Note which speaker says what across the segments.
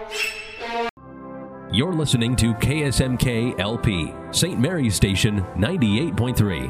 Speaker 1: You're listening to KSMK LP, St. Mary's Station 98.3.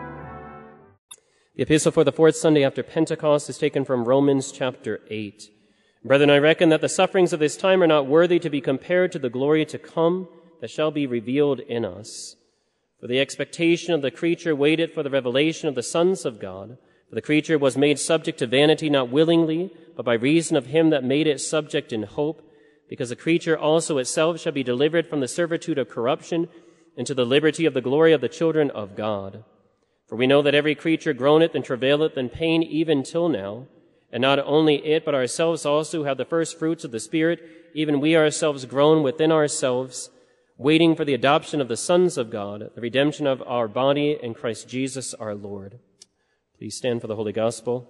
Speaker 2: The epistle for the fourth Sunday after Pentecost is taken from Romans chapter 8. Brethren, I reckon that the sufferings of this time are not worthy to be compared to the glory to come that shall be revealed in us. For the expectation of the creature waited for the revelation of the sons of God. For the creature was made subject to vanity, not willingly, but by reason of him that made it subject in hope, because the creature also itself shall be delivered from the servitude of corruption into the liberty of the glory of the children of God. For we know that every creature groaneth and travaileth in pain even till now, and not only it, but ourselves also have the first fruits of the Spirit, even we ourselves groan within ourselves, waiting for the adoption of the sons of God, the redemption of our body in Christ Jesus our Lord. Please stand for the Holy Gospel.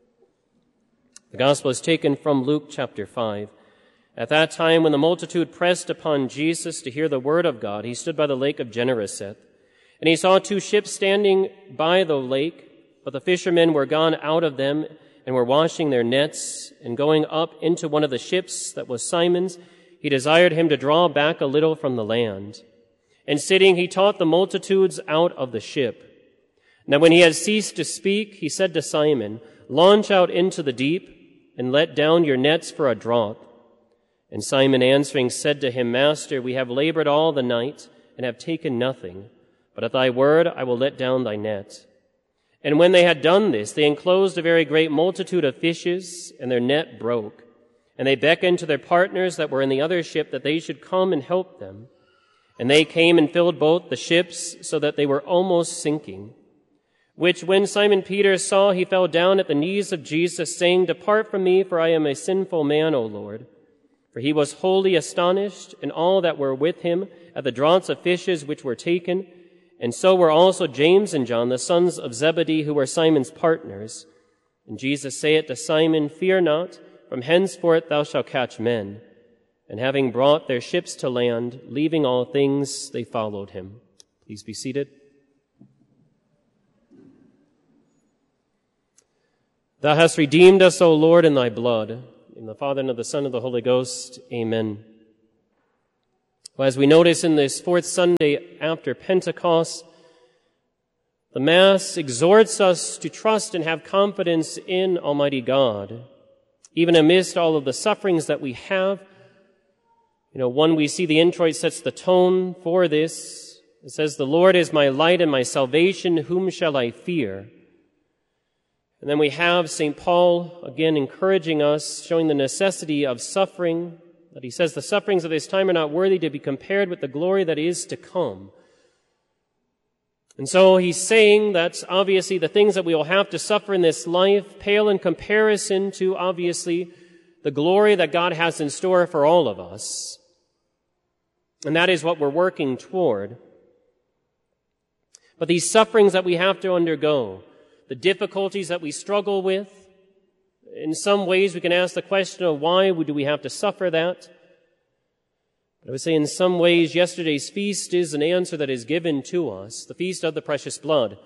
Speaker 2: The Gospel is taken from Luke chapter 5. At that time, when the multitude pressed upon Jesus to hear the word of God, he stood by the lake of Gennesareth. And he saw two ships standing by the lake, but the fishermen were gone out of them and were washing their nets. And going up into one of the ships that was Simon's, he desired him to draw back a little from the land. And sitting, he taught the multitudes out of the ship. Now when he had ceased to speak, he said to Simon, "Launch out into the deep and let down your nets for a draught." And Simon answering said to him, "Master, we have labored all the night and have taken nothing, but at thy word I will let down thy net." And when they had done this, they enclosed a very great multitude of fishes, and their net broke. And they beckoned to their partners that were in the other ship that they should come and help them. And they came and filled both the ships so that they were almost sinking. Which when Simon Peter saw, he fell down at the knees of Jesus, saying, "Depart from me, for I am a sinful man, O Lord." For he was wholly astonished, and all that were with him, at the draughts of fishes which were taken. And so were also James and John, the sons of Zebedee, who were Simon's partners. And Jesus saith to Simon, "Fear not, from henceforth thou shalt catch men." And having brought their ships to land, leaving all things, they followed him. Please be seated. Thou hast redeemed us, O Lord, in thy blood. In the Father, and of the Son, and of the Holy Ghost. Amen. Well, as we notice in this fourth Sunday after Pentecost, the Mass exhorts us to trust and have confidence in Almighty God, even amidst all of the sufferings that we have. One, we see the introit sets the tone for this. It says, "The Lord is my light and my salvation, whom shall I fear?" And then we have St. Paul again encouraging us, showing the necessity of suffering, that he says the sufferings of this time are not worthy to be compared with the glory that is to come. And so he's saying that obviously the things that we will have to suffer in this life pale in comparison to obviously the glory that God has in store for all of us. And that is what we're working toward. But these sufferings that we have to undergo, the difficulties that we struggle with, in some ways we can ask the question of why do we have to suffer that? But I would say in some ways yesterday's feast is an answer that is given to us, the feast of the precious blood.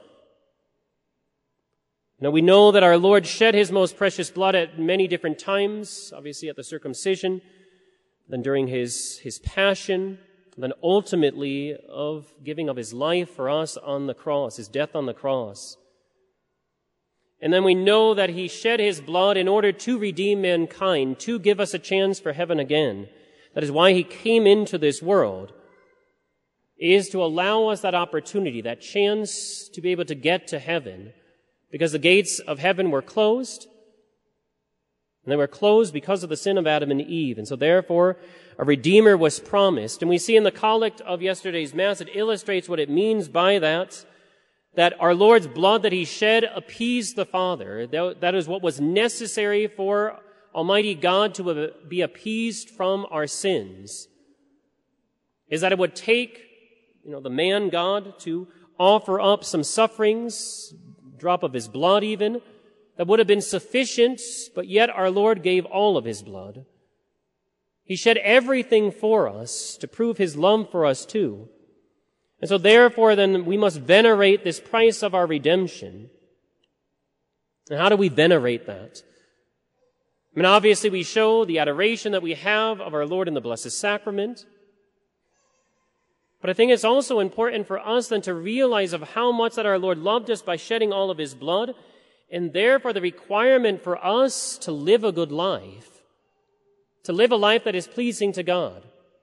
Speaker 2: Now we know that our Lord shed his most precious blood at many different times, obviously at the circumcision, then during his passion, then ultimately of giving of his life for us on the cross, his death on the cross. And then we know that he shed his blood in order to redeem mankind, to give us a chance for heaven again. That is why he came into this world, is to allow us that opportunity, that chance to be able to get to heaven, because the gates of heaven were closed, and they were closed because of the sin of Adam and Eve. And so therefore, a Redeemer was promised. And we see in the collect of yesterday's Mass, it illustrates what it means by that our Lord's blood that he shed appeased the Father. That is what was necessary for Almighty God to be appeased from our sins. Is that it would take, the man God to offer up some sufferings, drop of his blood even, that would have been sufficient, but yet our Lord gave all of his blood. He shed everything for us to prove his love for us too. And so therefore then we must venerate this price of our redemption. And how do we venerate that? I mean, obviously we show the adoration that we have of our Lord in the Blessed Sacrament. But I think it's also important for us then to realize of how much that our Lord loved us by shedding all of His blood, and therefore the requirement for us to live a good life, to live a life that is pleasing to God.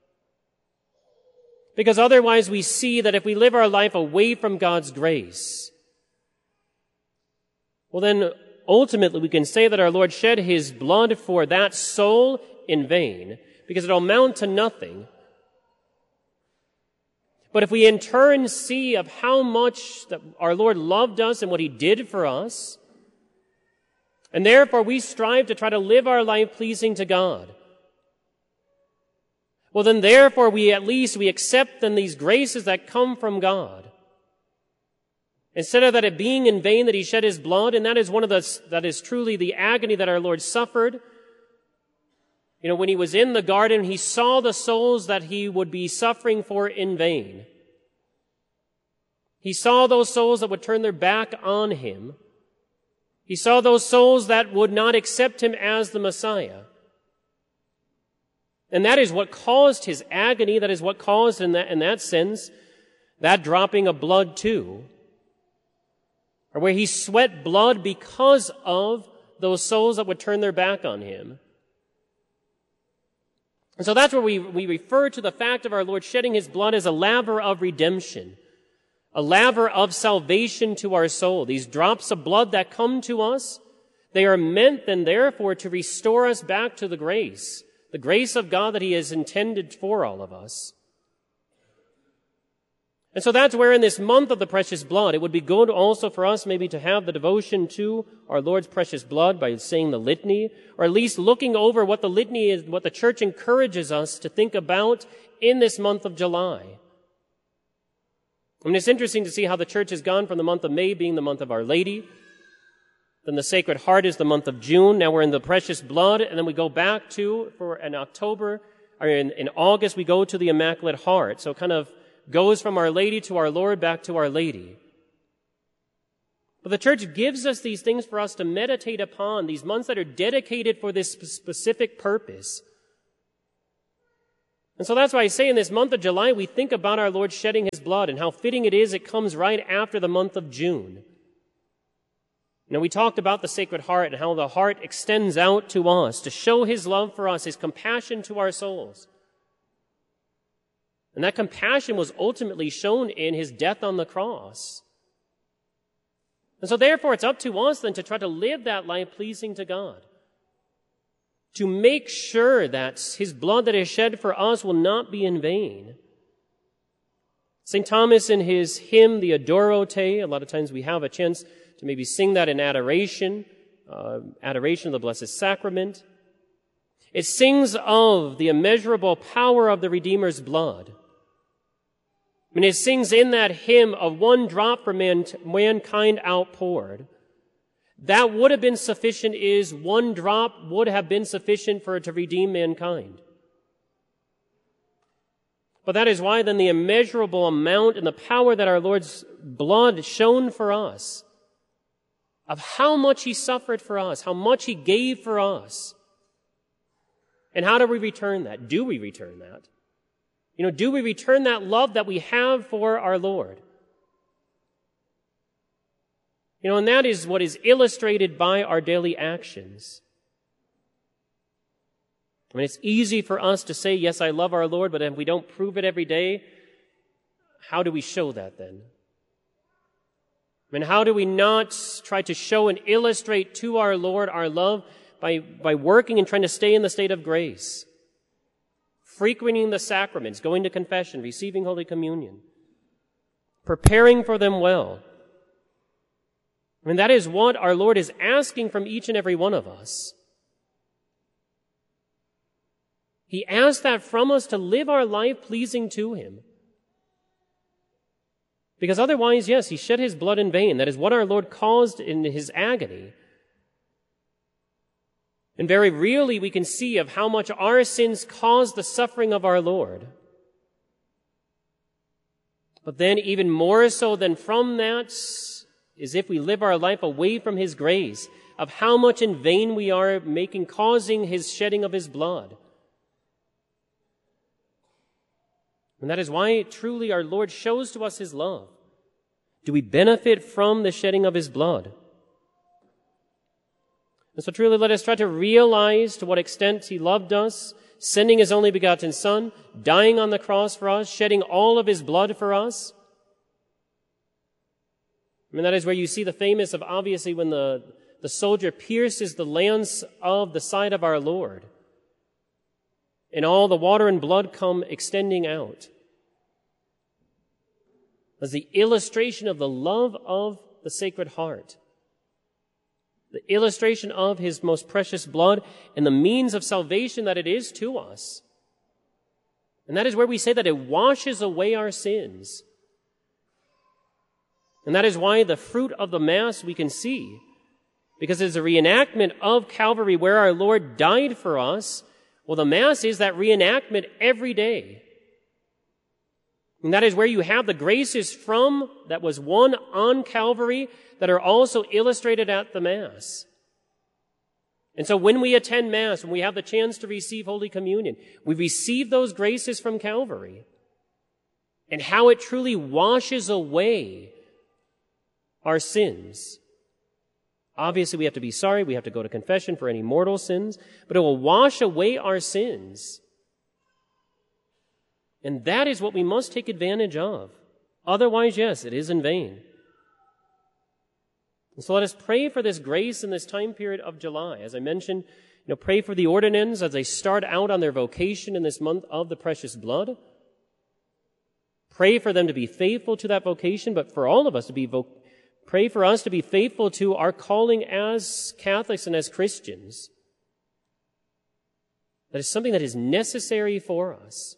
Speaker 2: Because otherwise we see that if we live our life away from God's grace, well then ultimately we can say that our Lord shed His blood for that soul in vain, because it'll amount to nothing. But if we in turn see of how much that our Lord loved us and what He did for us, and therefore we strive to try to live our life pleasing to God, well then therefore we accept then these graces that come from God. Instead of that it being in vain that He shed His blood, and that is truly the agony that our Lord suffered. You know, when He was in the garden, He saw the souls that He would be suffering for in vain. He saw those souls that would turn their back on Him. He saw those souls that would not accept Him as the Messiah. And that is what caused His agony. That is what caused, in that sense, that dropping of blood too. Or where He sweat blood because of those souls that would turn their back on Him. And so that's where we refer to the fact of our Lord shedding His blood as a laver of redemption, a laver of salvation to our soul. These drops of blood that come to us, they are meant then therefore to restore us back to the grace of God that He has intended for all of us. And so that's where in this month of the precious blood, it would be good also for us maybe to have the devotion to our Lord's precious blood by saying the litany, or at least looking over what the litany is, what the church encourages us to think about in this month of July. I mean, it's interesting to see how the church has gone from the month of May being the month of Our Lady, then the Sacred Heart is the month of June, now we're in the precious blood, and then we go back to, in August, we go to the Immaculate Heart. So it kind of goes from Our Lady to our Lord back to Our Lady. But the church gives us these things for us to meditate upon, these months that are dedicated for this specific purpose. And so that's why I say in this month of July, we think about our Lord shedding His blood, and how fitting it is it comes right after the month of June. Now, we talked about the Sacred Heart and how the heart extends out to us to show His love for us, His compassion to our souls. And that compassion was ultimately shown in His death on the cross. And so therefore it's up to us then to try to live that life pleasing to God. To make sure that His blood that is shed for us will not be in vain. St. Thomas in his hymn, the Adoro Te, a lot of times we have a chance to maybe sing that in adoration of the Blessed Sacrament. It sings of the immeasurable power of the Redeemer's blood. I mean, it sings in that hymn of one drop for mankind outpoured. That would have been sufficient one drop would have been sufficient for it to redeem mankind. But that is why then the immeasurable amount and the power that our Lord's blood shone for us, of how much He suffered for us, how much He gave for us. And how do we return that? Do we return that? Do we return that love that we have for our Lord? And that is what is illustrated by our daily actions. I mean, it's easy for us to say, yes, I love our Lord, but if we don't prove it every day, how do we show that then? I mean, how do we not try to show and illustrate to our Lord our love by working and trying to stay in the state of grace? Frequenting the sacraments, going to confession, receiving Holy Communion, preparing for them well. I mean, that is what our Lord is asking from each and every one of us. He asks that from us to live our life pleasing to Him. Because otherwise, yes, He shed His blood in vain. That is what our Lord caused in His agony. And very really we can see of how much our sins caused the suffering of our Lord. But then even more so than from that is if we live our life away from His grace, of how much in vain we are causing his shedding of his blood. And that is why truly our Lord shows to us his love. Do we benefit from the shedding of his blood? And so truly let us try to realize to what extent he loved us, sending his only begotten Son, dying on the cross for us, shedding all of his blood for us. I mean, that is where you see the famous of, obviously, when the soldier pierces the lance of the side of our Lord, and all the water and blood come extending out. As the illustration of the love of the Sacred Heart, the illustration of his most precious blood and the means of salvation that it is to us. And that is where we say that it washes away our sins. And that is why the fruit of the Mass we can see, because it's a reenactment of Calvary where our Lord died for us. Well, the Mass is that reenactment every day. And that is where you have the graces from that was won on Calvary that are also illustrated at the Mass. And so when we attend Mass, when we have the chance to receive Holy Communion, we receive those graces from Calvary and how it truly washes away our sins. Obviously, we have to be sorry. We have to go to confession for any mortal sins, but it will wash away our sins. And that is what we must take advantage of. Otherwise, yes, it is in vain. And so let us pray for this grace in this time period of July. As I mentioned, pray for the ordinands as they start out on their vocation in this month of the precious blood. Pray for them to be faithful to that vocation, but for all of us to be pray for us to be faithful to our calling as Catholics and as Christians. That is something that is necessary for us.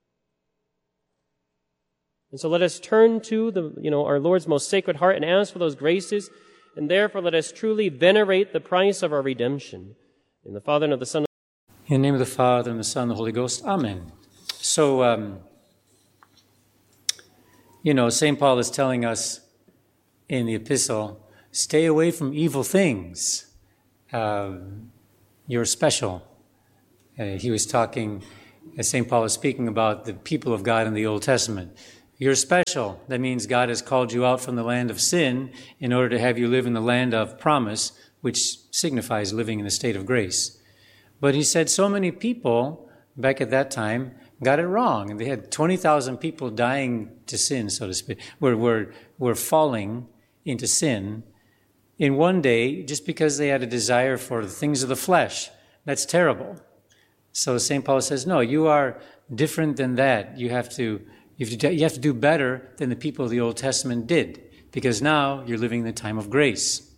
Speaker 2: And so let us turn to our Lord's most sacred heart and ask for those graces, and therefore let us truly venerate the price of our redemption. In the Father and of the Son.
Speaker 3: In the name of the Father and the Son and the Holy Ghost. Amen. So, St. Paul is telling us in the epistle, stay away from evil things. You're special. He was talking, as St. Paul is speaking about the people of God in the Old Testament. You're special. That means God has called you out from the land of sin in order to have you live in the land of promise, which signifies living in the state of grace. But he said so many people back at that time got it wrong. And they had 20,000 people dying to sin, so to speak, were falling into sin in one day just because they had a desire for the things of the flesh. That's terrible. So St. Paul says, no, you are different than that. You have to do better than the people of the Old Testament did, because now you're living in the time of grace.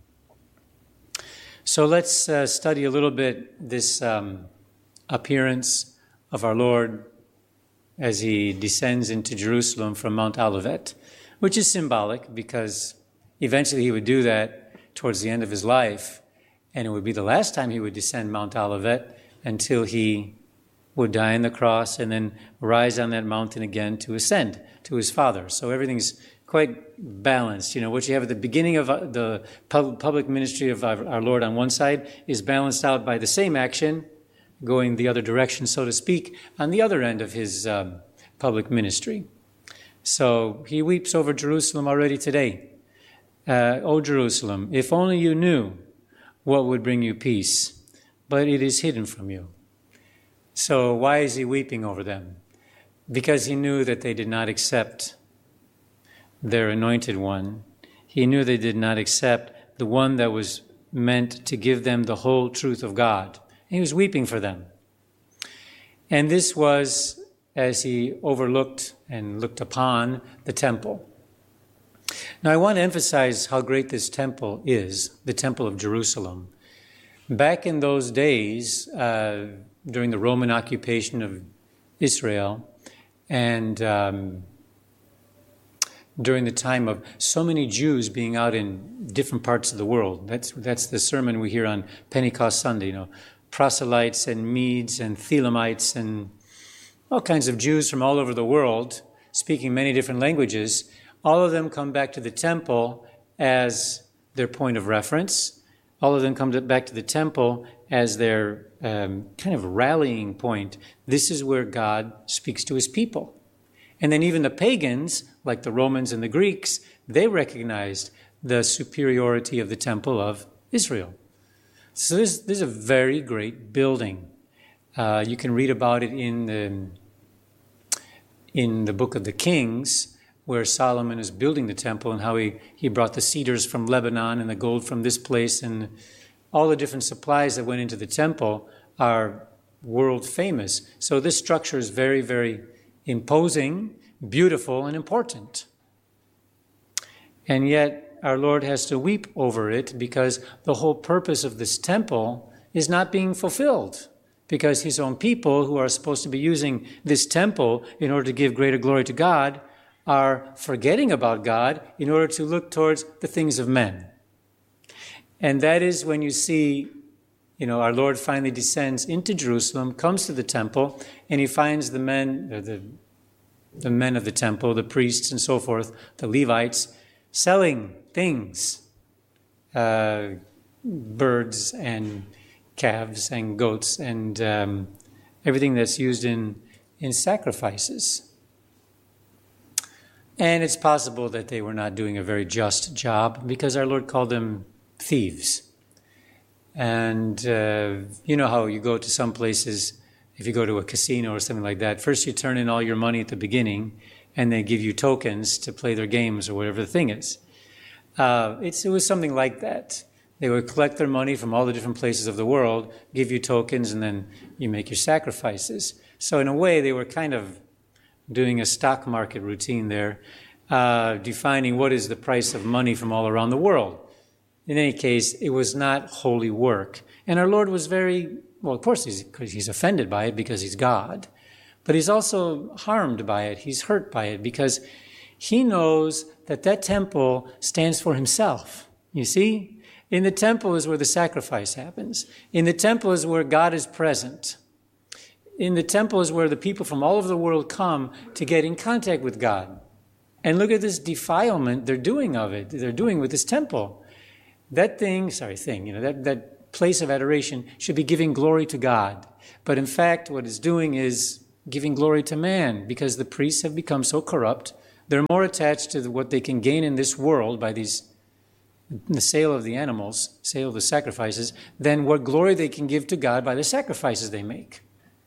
Speaker 3: So let's study a little bit this appearance of our Lord as he descends into Jerusalem from Mount Olivet, which is symbolic because eventually he would do that towards the end of his life, and it would be the last time he would descend Mount Olivet until he would die on the cross and then rise on that mountain again to ascend to his Father. So everything's quite balanced. What you have at the beginning of the public ministry of our Lord on one side is balanced out by the same action going the other direction, so to speak, on the other end of his public ministry. So he weeps over Jerusalem already today. O Jerusalem, if only you knew what would bring you peace, but it is hidden from you. So why is he weeping over them? Because he knew that they did not accept their anointed one. He knew they did not accept the one that was meant to give them the whole truth of God. And he was weeping for them. And this was as he overlooked and looked upon the temple. Now I want to emphasize how great this temple is, the Temple of Jerusalem. Back in those days, during the Roman occupation of Israel, and during the time of so many Jews being out in different parts of the world. That's the sermon we hear on Pentecost Sunday, proselytes and Medes and Thelemites and all kinds of Jews from all over the world speaking many different languages. All of them come back to the temple as their point of reference. all of them come back to the temple as their kind of rallying point. This is where God speaks to his people. And then even the pagans, like the Romans and the Greeks, they recognized the superiority of the temple of Israel. So this is a very great building. You can read about it in the book of the Kings, where Solomon is building the temple and how he brought the cedars from Lebanon and the gold from this place, and all the different supplies that went into the temple are world famous. So this structure is very, very imposing, beautiful, and important. And yet our Lord has to weep over it because the whole purpose of this temple is not being fulfilled, because his own people, who are supposed to be using this temple in order to give greater glory to God, are forgetting about God in order to look towards the things of men. And that is when you see, our Lord finally descends into Jerusalem, comes to the temple, and he finds the men of the temple, the priests and so forth, the Levites, selling things, birds and calves and goats and everything that's used in sacrifices. And it's possible that they were not doing a very just job, because our Lord called them thieves. And you know how you go to some places, if you go to a casino or something like that, first you turn in all your money at the beginning, and they give you tokens to play their games or whatever the thing is. It was something like that. They would collect their money from all the different places of the world, give you tokens, and then you make your sacrifices. So in a way, they were kind of doing a stock market routine there, defining what is the price of money from all around the world. In any case, it was not holy work. And our Lord was of course he's offended by it because he's God, but he's also harmed by it. He's hurt by it because he knows that temple stands for himself. You see? In the temple is where the sacrifice happens. In the temple is where God is present. In the temple is where the people from all over the world come to get in contact with God. And look at this defilement they're doing with this temple. That that place of adoration should be giving glory to God. But in fact, what it's doing is giving glory to man, because the priests have become so corrupt. They're more attached to what they can gain in this world by the sale of the animals, sale of the sacrifices, than what glory they can give to God by the sacrifices they make.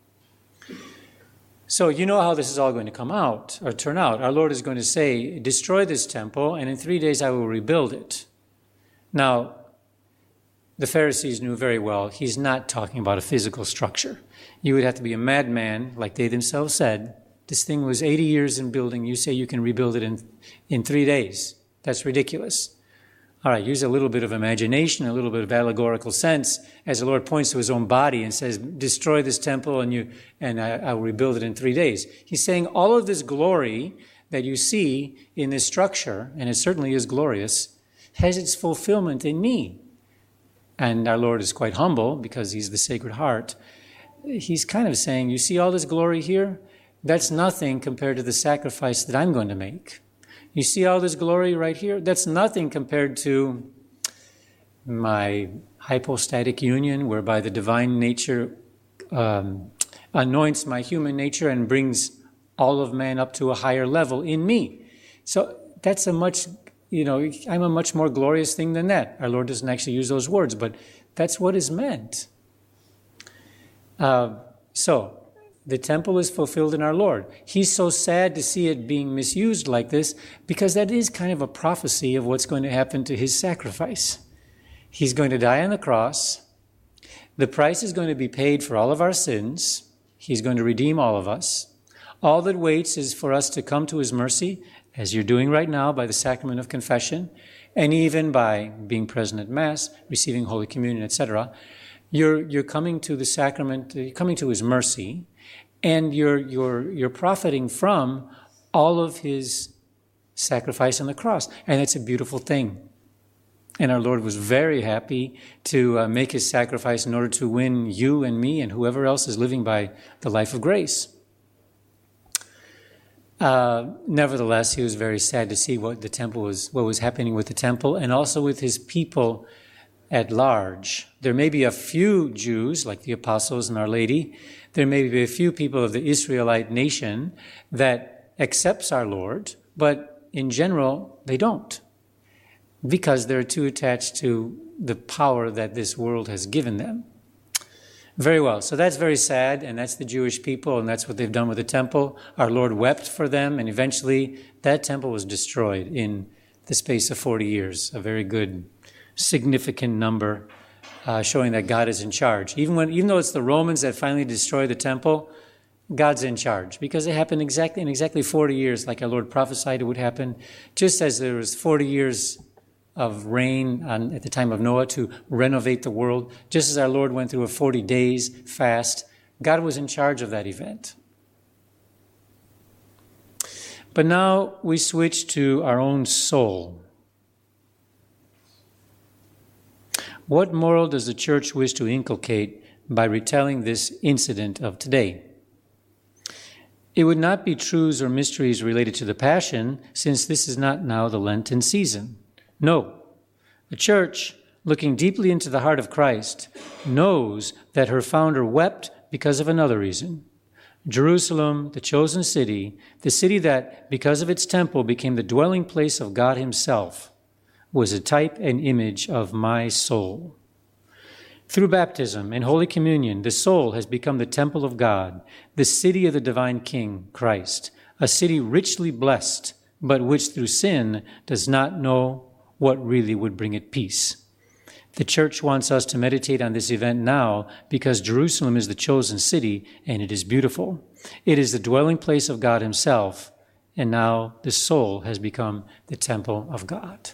Speaker 3: So you know how this is all going to come out or turn out. Our Lord is going to say, destroy this temple, and in 3 days I will rebuild it. Now, the Pharisees knew very well he's not talking about a physical structure. You would have to be a madman, like they themselves said. This thing was 80 years in building. You say you can rebuild it in 3 days. That's ridiculous. All right, use a little bit of imagination, a little bit of allegorical sense, as the Lord points to his own body and says, destroy this temple and I will rebuild it in 3 days. He's saying all of this glory that you see in this structure, and it certainly is glorious, has its fulfillment in me. And our Lord is quite humble because he's the Sacred Heart. He's kind of saying, you see all this glory here? That's nothing compared to the sacrifice that I'm going to make. You see all this glory right here? That's nothing compared to my hypostatic union, whereby the divine nature anoints my human nature and brings all of man up to a higher level in me. So that's I'm a much more glorious thing than that. Our Lord doesn't actually use those words, but that's what is meant. So the temple is fulfilled in our Lord. He's so sad to see it being misused like this, because that is kind of a prophecy of what's going to happen to his sacrifice. He's going to die on the cross. The price is going to be paid for all of our sins. He's going to redeem all of us. All that waits is for us to come to his mercy, as you're doing right now by the sacrament of confession, and even by being present at Mass, receiving Holy Communion, etc. You're coming to the sacrament, you're coming to his mercy, and you're profiting from all of his sacrifice on the cross. And it's a beautiful thing. And our Lord was very happy to make his sacrifice in order to win you and me and whoever else is living by the life of grace. Nevertheless, he was very sad to see what was happening with the temple, and also with his people at large. There may be a few Jews, like the apostles and Our Lady. There may be a few people of the Israelite nation that accepts our Lord, but in general, they don't, because they're too attached to the power that this world has given them. Very well. So that's very sad, and that's the Jewish people, and that's what they've done with the temple. Our Lord wept for them, and eventually that temple was destroyed in the space of 40 years, a very good, significant number, showing that God is in charge. Even though it's the Romans that finally destroyed the temple, God's in charge, because it happened in exactly 40 years, like our Lord prophesied it would happen, just as there was 40 years of rain at the time of Noah to renovate the world. Just as our Lord went through a 40 days fast, God was in charge of that event. But now we switch to our own soul. What moral does the church wish to inculcate by retelling this incident of today? It would not be truths or mysteries related to the Passion, since this is not now the Lenten season. No, the church, looking deeply into the heart of Christ, knows that her founder wept because of another reason. Jerusalem, the chosen city, the city that, because of its temple, became the dwelling place of God himself, was a type and image of my soul. Through baptism and Holy Communion, the soul has become the temple of God, the city of the divine King, Christ, a city richly blessed, but which through sin does not know what really would bring it peace. The church wants us to meditate on this event now because Jerusalem is the chosen city and it is beautiful. It is the dwelling place of God himself, and now the soul has become the temple of God.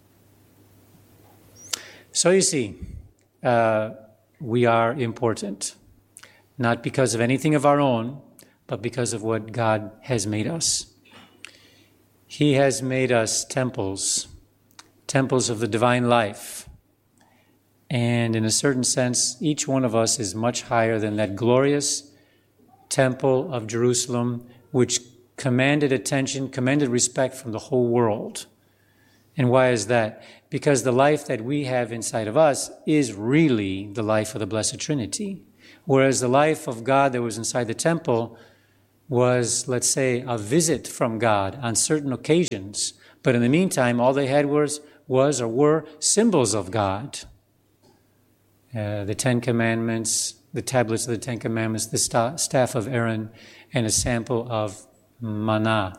Speaker 3: So you see, we are important, not because of anything of our own, but because of what God has made us. He has made us temples of the divine life. And in a certain sense, each one of us is much higher than that glorious temple of Jerusalem, which commanded attention, commanded respect from the whole world. And why is that? Because the life that we have inside of us is really the life of the Blessed Trinity. Whereas the life of God that was inside the temple was, let's say, a visit from God on certain occasions. But in the meantime, all they had were symbols of God. The Ten Commandments, the tablets of the Ten Commandments, the staff of Aaron, and a sample of manna.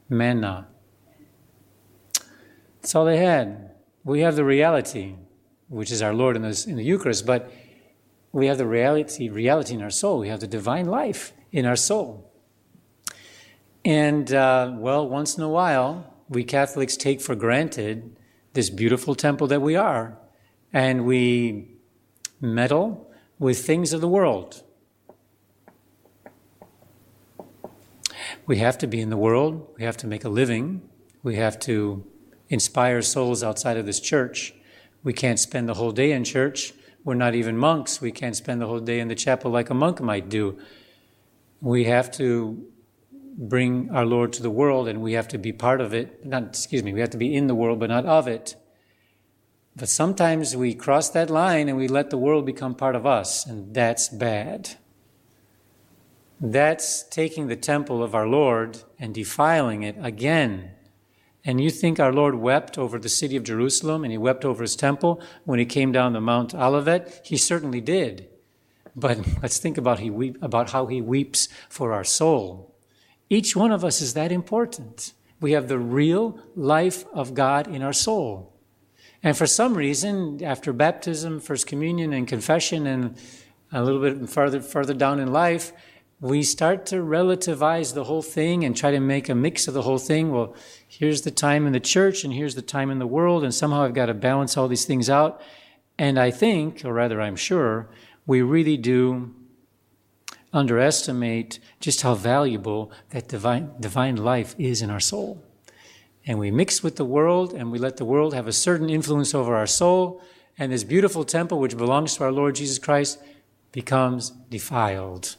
Speaker 3: That's all they had. We have the reality, which is our Lord in the Eucharist, but we have the reality in our soul. We have the divine life in our soul. And, once in a while, we Catholics take for granted this beautiful temple that we are, and we meddle with things of the world. We have to be in the world. We have to make a living. We have to inspire souls outside of this church. We can't spend the whole day in church. We're not even monks. We can't spend the whole day in the chapel like a monk might do. We have to bring our Lord to the world, and we have to be part of it. We have to be in the world, but not of it. But sometimes we cross that line and we let the world become part of us, and that's bad. That's taking the temple of our Lord and defiling it again. And you think our Lord wept over the city of Jerusalem and he wept over his temple when he came down the Mount Olivet? He certainly did. But let's think about how he weeps for our soul. Each one of us is that important. We have the real life of God in our soul. And for some reason, after baptism, First Communion, and confession, and a little bit further down in life, we start to relativize the whole thing and try to make a mix of the whole thing. Well, here's the time in the church and here's the time in the world, and somehow I've got to balance all these things out. And I think, or rather I'm sure, we really do underestimate just how valuable that divine life is in our soul. And we mix with the world, and we let the world have a certain influence over our soul, and this beautiful temple which belongs to our Lord Jesus Christ becomes defiled.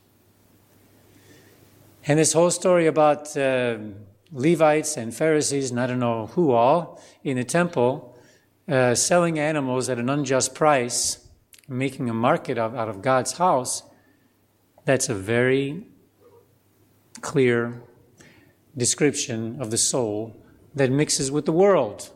Speaker 3: And this whole story about Levites and Pharisees, and I don't know who all, in the temple, selling animals at an unjust price, making a market out of God's house, that's a very clear description of the soul that mixes with the world.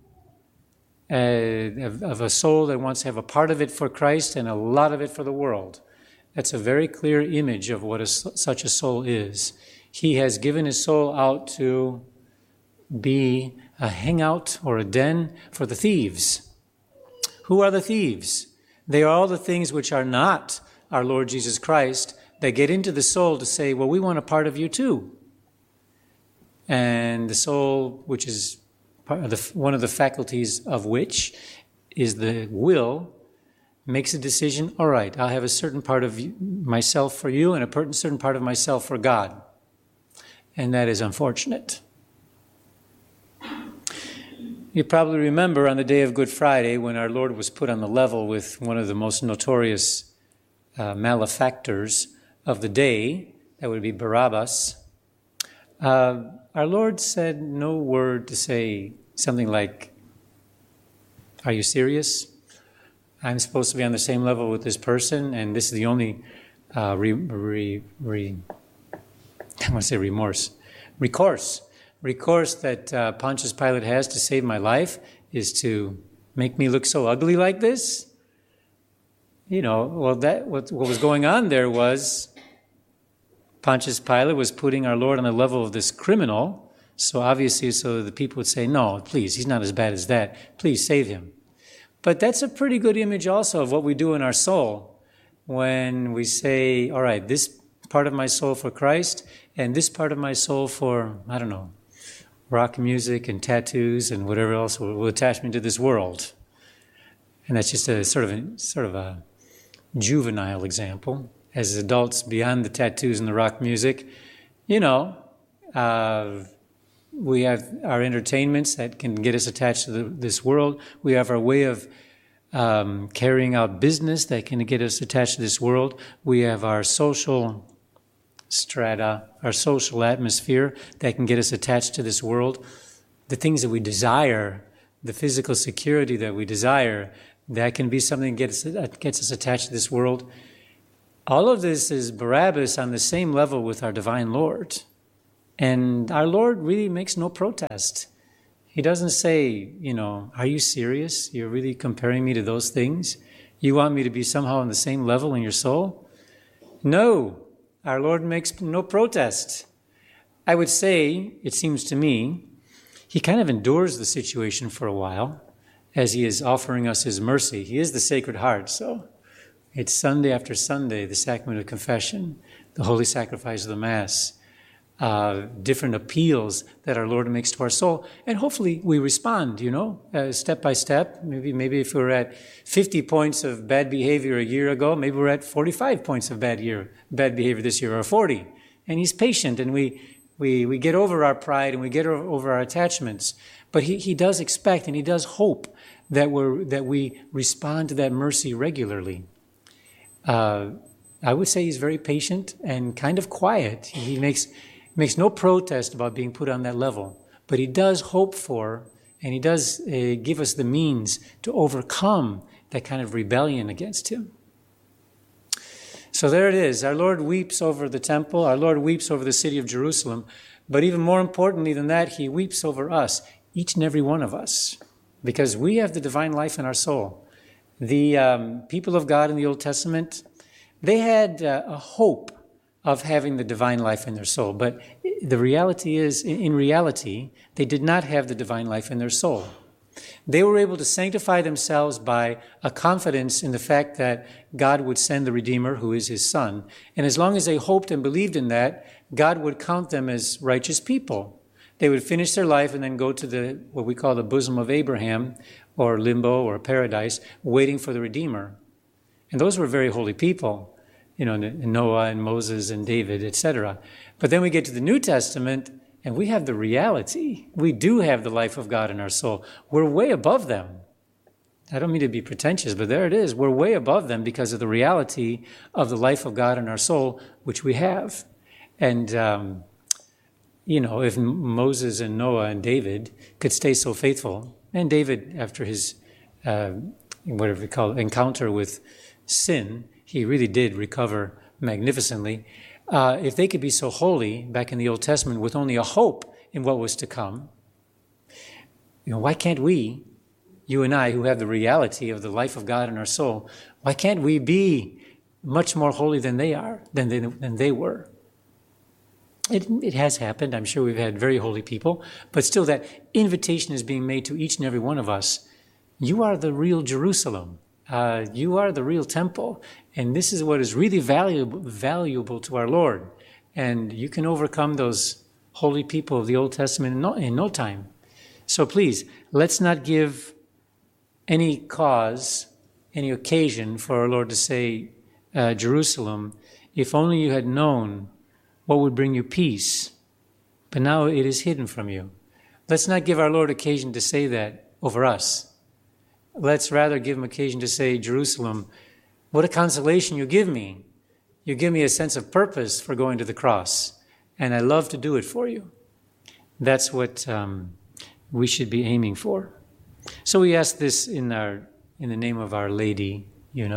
Speaker 3: Of a soul that wants to have a part of it for Christ and a lot of it for the world. That's a very clear image of what such a soul is. He has given his soul out to be a hangout or a den for the thieves. Who are the thieves? They are all the things which are not our Lord Jesus Christ that get into the soul to say, well, we want a part of you too. And the soul, which is one of the faculties of which is the will, makes a decision, all right, I'll have a certain part of myself for you and a certain part of myself for God. And that is unfortunate. You probably remember on the day of Good Friday when our Lord was put on the level with one of the most notorious malefactors of the day, that would be Barabbas. Our Lord said no word to say something like, are you serious? I'm supposed to be on the same level with this person, and this is the only recourse that Pontius Pilate has to save my life is to make me look so ugly like this? What was going on there was Pontius Pilate was putting our Lord on the level of this criminal, so the people would say, no, please, he's not as bad as that. Please save him. But that's a pretty good image also of what we do in our soul when we say, all right, this part of my soul for Christ and this part of my soul for, rock music and tattoos and whatever else will attach me to this world. And that's just a sort of a juvenile example. As adults, beyond the tattoos and the rock music, we have our entertainments that can get us attached to this world. We have our way of carrying out business that can get us attached to this world. We have our social strata, our social atmosphere that can get us attached to this world. The things that we desire, the physical security that we desire, that can be something that gets us attached to this world. All of this is Barabbas on the same level with our divine Lord. And our Lord really makes no protest. He doesn't say, are you serious? You're really comparing me to those things? You want me to be somehow on the same level in your soul? No, our Lord makes no protest. I would say, it seems to me, he kind of endures the situation for a while as he is offering us his mercy. He is the Sacred Heart, so it's Sunday after Sunday, the sacrament of confession, the holy sacrifice of the Mass, different appeals that our Lord makes to our soul. And hopefully we respond, step by step. Maybe if we were at 50 points of bad behavior a year ago, maybe we're at 45 points of bad behavior this year, or 40. And he's patient, and we get over our pride and we get over our attachments. But he does expect and he does hope that we respond to that mercy regularly. I would say he's very patient and kind of quiet. He makes no protest about being put on that level, but he does hope for, and he does give us the means to overcome that kind of rebellion against him. So there it is. Our Lord weeps over the temple. Our Lord weeps over the city of Jerusalem. But even more importantly than that, he weeps over us, each and every one of us, because we have the divine life in our soul. The people of God in the Old Testament, they had a hope of having the divine life in their soul. But the reality is, in reality, they did not have the divine life in their soul. They were able to sanctify themselves by a confidence in the fact that God would send the Redeemer, who is his Son. And as long as they hoped and believed in that, God would count them as righteous people. They would finish their life and then go to what we call the bosom of Abraham, or limbo, or paradise, waiting for the Redeemer. And those were very holy people, Noah and Moses and David, etc. But then we get to the New Testament, and we have the reality. We do have the life of God in our soul. We're way above them. I don't mean to be pretentious, but there it is. We're way above them because of the reality of the life of God in our soul, which we have. And, if Moses and Noah and David could stay so faithful, and David, after his whatever we call it, encounter with sin, he really did recover magnificently. If they could be so holy back in the Old Testament with only a hope in what was to come, why can't we, you and I, who have the reality of the life of God in our soul, why can't we be much more holy than they are, than they were? It has happened. I'm sure we've had very holy people, but still that invitation is being made to each and every one of us. You are the real Jerusalem. You are the real temple. And this is what is really valuable to our Lord. And you can overcome those holy people of the Old Testament in no time. So please, let's not give any cause, any occasion for our Lord to say, Jerusalem, if only you had known what would bring you peace, but now it is hidden from you. Let's not give our Lord occasion to say that over us. Let's rather give him occasion to say, Jerusalem, what a consolation you give me. You give me a sense of purpose for going to the cross, and I love to do it for you. That's what we should be aiming for. So we ask this in the name of Our Lady,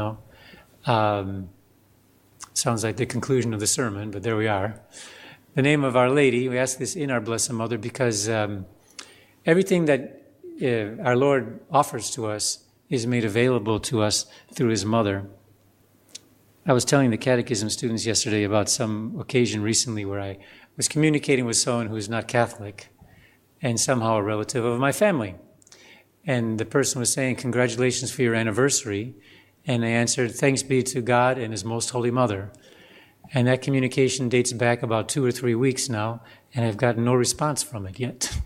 Speaker 3: Sounds like the conclusion of the sermon, but there we are. The name of Our Lady, we ask this in our Blessed Mother because everything that our Lord offers to us is made available to us through his mother. I was telling the catechism students yesterday about some occasion recently where I was communicating with someone who's not Catholic and somehow a relative of my family. And the person was saying, congratulations for your anniversary. And I answered, thanks be to God and his most holy mother. And that communication dates back about 2 or 3 weeks now, and I've gotten no response from it yet.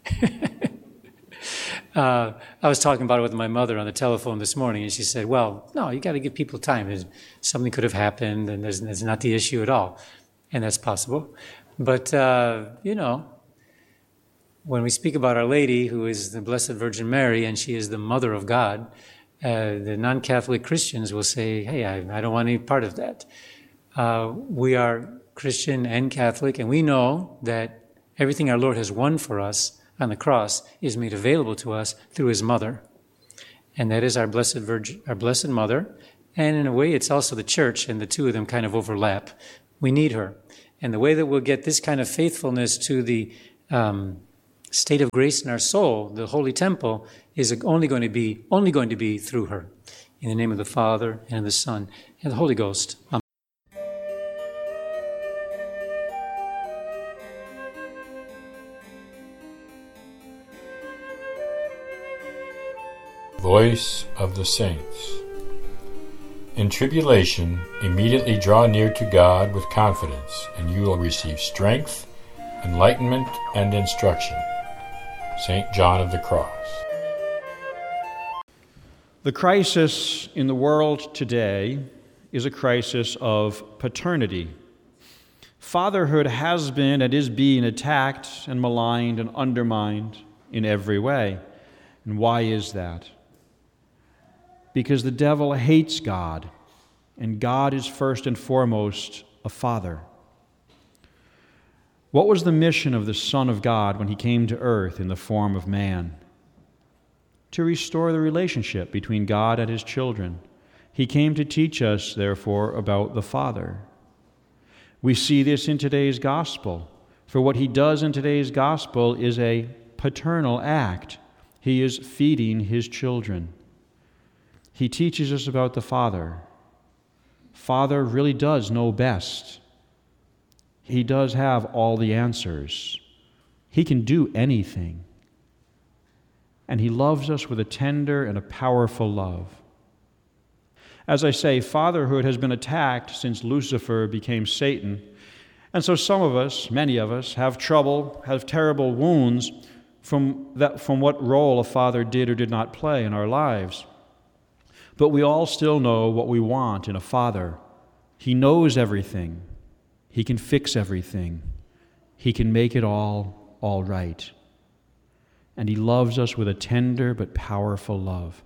Speaker 3: I was talking about it with my mother on the telephone this morning, and she said, well, no, you got to give people time. Something could have happened, and there's not the issue at all. And that's possible. But, when we speak about Our Lady, who is the Blessed Virgin Mary, and she is the Mother of God, the non-Catholic Christians will say, hey, I don't want any part of that. We are Christian and Catholic, and we know that everything our Lord has won for us on the cross is made available to us through his mother. And that is our Blessed Virgin, our Blessed Mother. And in a way, it's also the church, and the two of them kind of overlap. We need her. And the way that we'll get this kind of faithfulness to the state of grace in our soul, the holy temple, is only going to be through her. In the name of the Father, and of the Son, and the Holy Ghost. Amen.
Speaker 4: Voice of the Saints. In tribulation, immediately draw near to God with confidence, and you will receive strength, enlightenment, and instruction. St. John of the Cross.
Speaker 5: The crisis in the world today is a crisis of paternity. Fatherhood has been and is being attacked and maligned and undermined in every way. And why is that? Because the devil hates God, and God is first and foremost a father. What was the mission of the Son of God when he came to earth in the form of man? To restore the relationship between God and his children. He came to teach us, therefore, about the Father. We see this in today's gospel, for what he does in today's gospel is a paternal act. He is feeding his children. He teaches us about the Father. Father really does know best. He does have all the answers. He can do anything. And he loves us with a tender and a powerful love. As I say, fatherhood has been attacked since Lucifer became Satan. And so some of us, many of us, have terrible wounds from what role a father did or did not play in our lives. But we all still know what we want in a father. He knows everything. He can fix everything. He can make it all right. And he loves us with a tender but powerful love.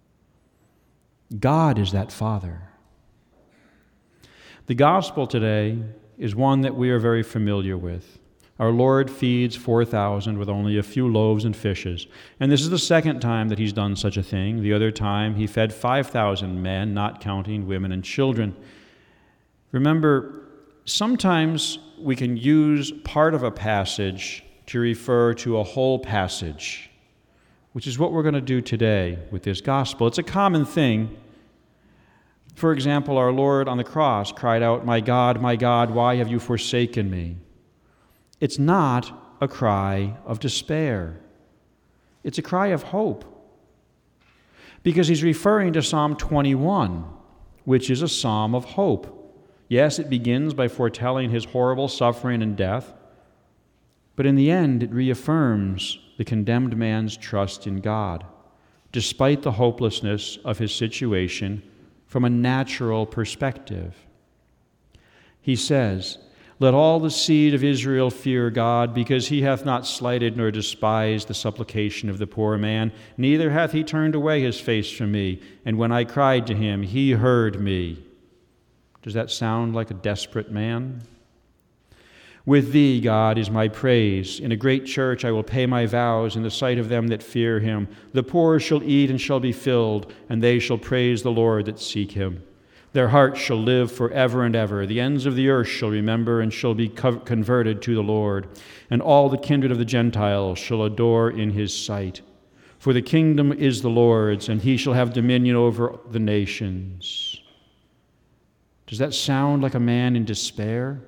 Speaker 5: God is that Father. The gospel today is one that we are very familiar with. Our Lord feeds 4,000 with only a few loaves and fishes. And this is the second time that he's done such a thing. The other time he fed 5,000 men, not counting women and children. Remember, sometimes we can use part of a passage to refer to a whole passage, which is what we're going to do today with this gospel. It's a common thing. For example, our Lord on the cross cried out, my God, why have you forsaken me?" It's not a cry of despair. It's a cry of hope. Because he's referring to Psalm 21, which is a psalm of hope. Yes, it begins by foretelling his horrible suffering and death, but in the end it reaffirms the condemned man's trust in God, despite the hopelessness of his situation from a natural perspective. He says, "Let all the seed of Israel fear God, because he hath not slighted nor despised the supplication of the poor man, neither hath he turned away his face from me. And when I cried to him, he heard me." Does that sound like a desperate man? "With thee, God, is my praise. In a great church I will pay my vows in the sight of them that fear him. The poor shall eat and shall be filled, and they shall praise the Lord that seek him. Their hearts shall live forever and ever. The ends of the earth shall remember and shall be converted to the Lord. And all the kindred of the Gentiles shall adore in his sight. For the kingdom is the Lord's, and he shall have dominion over the nations." Does that sound like a man in despair?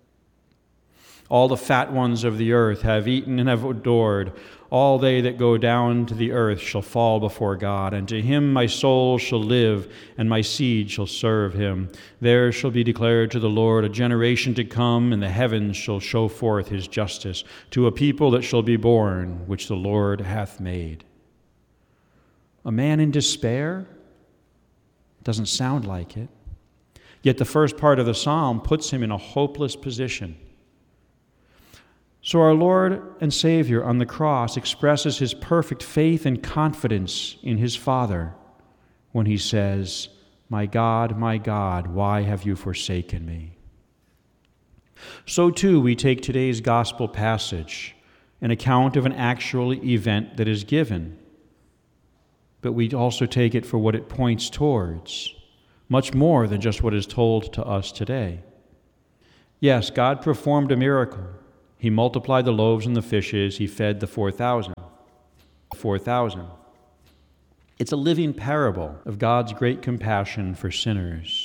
Speaker 5: "All the fat ones of the earth have eaten and have adored. All they that go down to the earth shall fall before God, and to him my soul shall live, and my seed shall serve him. There shall be declared to the Lord a generation to come, and the heavens shall show forth his justice to a people that shall be born, which the Lord hath made." A man in despair? Doesn't sound like it. Yet the first part of the psalm puts him in a hopeless position. So our Lord and Savior on the cross expresses his perfect faith and confidence in his Father when he says, my God, why have you forsaken me?" So too we take today's gospel passage, an account of an actual event that is given, but we also take it for what it points towards, much more than just what is told to us today. Yes, God performed a miracle. He multiplied the loaves and the fishes. He fed the 4,000. It's a living parable of God's great compassion for sinners.